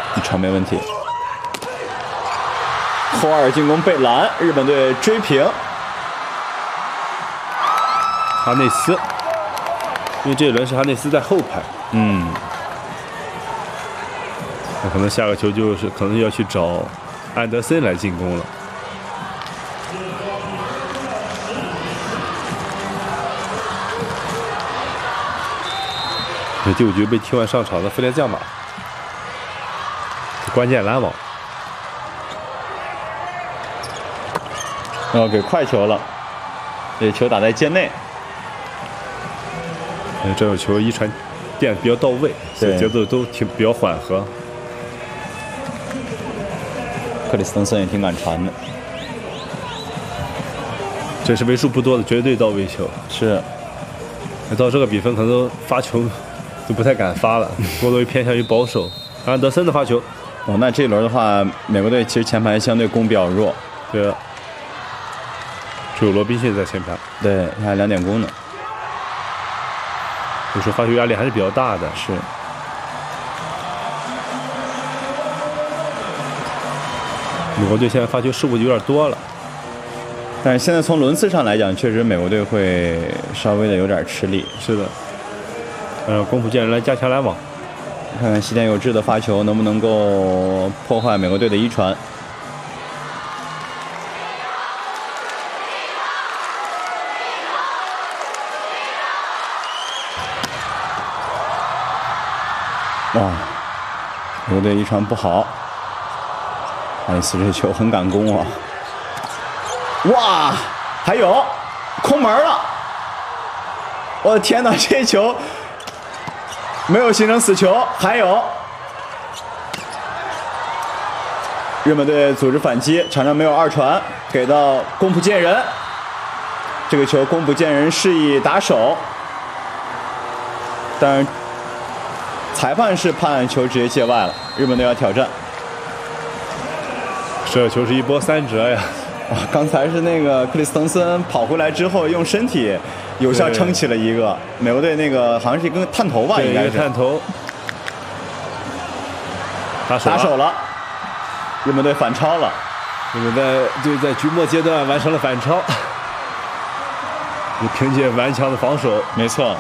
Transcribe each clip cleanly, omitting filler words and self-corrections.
一传没问题。后二进攻被拦，日本队追平。 哈内斯，因为这一轮是哈内斯在后排。那可能下个球就是可能要去找安德森来进攻了。第5局被替换上场的弗列将马，关键拦网。 给快球了，这球打在界内。 这种球一传电比较到位，节奏都比较缓和。 克里斯滕森也挺敢传的， 这是为数不多的绝对到位球。 是， 到这个比分可能发球就不太敢发了，多多偏向于保守。安德森的发球， 那这一轮的话，美国队其实前排相对攻比较弱。 对，只有罗宾逊在前排。 对，还2点攻呢。 有时候发球压力还是比较大的。 是。 美国队现在发球失误有点多了， 但是现在从轮次上来讲，确实美国队会稍微的有点吃力。 是的，宫浦健人来加强拦网， 看看西田有志的发球能不能够破坏美国队的一传。哇，美国队一传不好。哈里斯这球很敢攻啊！哇，还有空门了！我的天哪，这球没有形成死球，还有日本队组织反击，场上没有二传，给到宫浦健人。这个球宫浦健人示意打手，但是裁判是判球直接界外了，日本队要挑战。 这球是一波3折呀！ 刚才是那个克里斯滕森跑回来之后，用身体有效撑起了一个美国队那个好像是一根探头吧，应该是探头。 打手了，日本队反超了。 日本队在局末阶段完成了反超，凭借顽强的防守。 没错。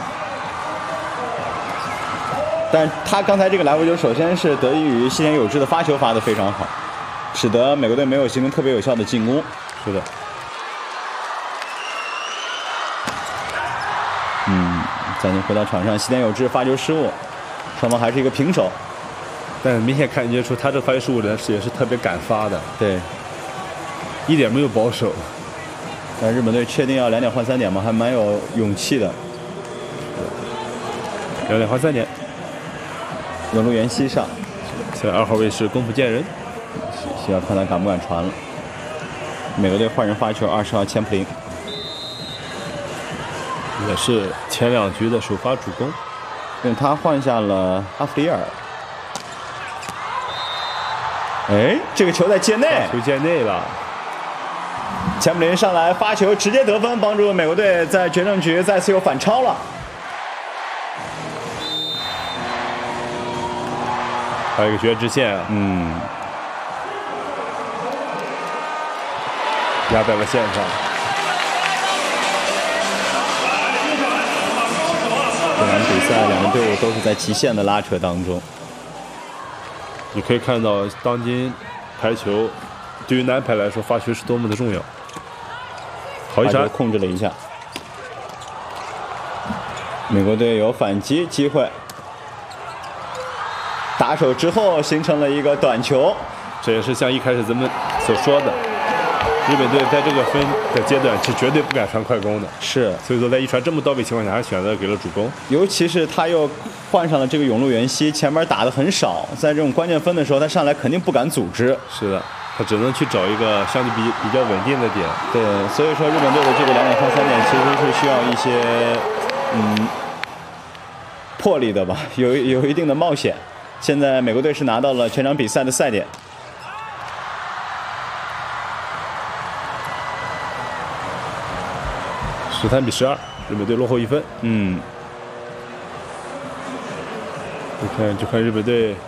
但他刚才这个来回球，首先是得益于西田有志的发球发得非常好，使得美国队没有形成特别有效的进攻。 是的。 暂停回到场上，西田有志发球失误，双方还是一个平手。 但明显感觉出他这发球失误人也是特别敢发的， 对， 一点没有保守。 但日本队确定要2点换3点吗？还蛮有勇气的。 2点换3点。 永禄元希上， 现在2号位是宫浦健人， 需要看他敢不敢传了。美国队换人发球，20号千普林， 也是前2局的首发主攻， 因为他换下了阿弗里尔。这个球在界内， 球界内了。 钱普林上来发球，直接得分，帮助美国队在决胜局再次又反超了。 还有一个绝直线，压在了线上。 这场比赛两个队伍都是在极限的拉扯当中。 你可以看到，当今排球对于男排来说，发球是多么的重要。好一传， 控制了一下，美国队有反击机会。打手之后形成了一个短球， 这也是像一开始咱们所说的，日本队在这个分的阶段是绝对不敢传快攻的， 是，所以说在一传这么到位情况下，还选择给了主攻。 尤其是他又换上了这个永禄元希，前面打的很少，在这种关键分的时候，他上来肯定不敢组织。 是的，他只能去找一个相对比较稳定的点。 对，所以说日本队的这个2点换3点其实是需要一些魄力的吧，有一定的冒险。现在美国队是拿到了全场比赛的赛点。 13比12，日本队落后1分。就看日本队